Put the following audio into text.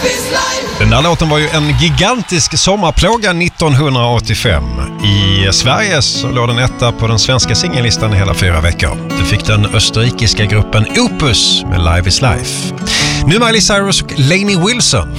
Den där låten var ju en gigantisk sommarplåga 1985. I Sverige så låg den etta på den svenska singellistan i hela 4 veckor. Det fick den österrikiska gruppen Opus med Live is Life. Nu Miley Cyrus och Lainey Wilson.